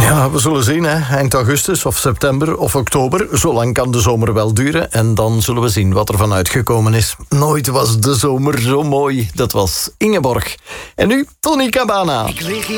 Ja, we zullen zien, hè. Eind augustus of september of oktober. Zo lang kan de zomer wel duren. En dan zullen we zien wat er van uitgekomen is. Nooit was de zomer zo mooi. Dat was Ingeborg. En nu Tony Cabana. Ik lig hier